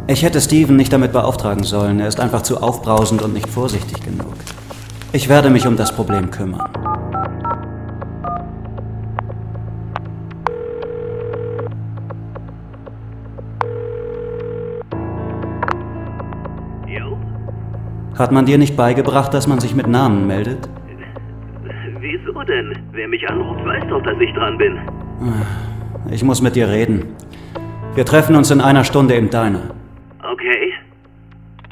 Ich hätte Steven nicht damit beauftragen sollen. Er ist einfach zu aufbrausend und nicht vorsichtig genug. Ich werde mich um das Problem kümmern. Hat man dir nicht beigebracht, dass man sich mit Namen meldet? Wieso denn? Wer mich anruft, weiß doch, dass ich dran bin. Ich muss mit dir reden. Wir treffen uns in einer Stunde im Diner.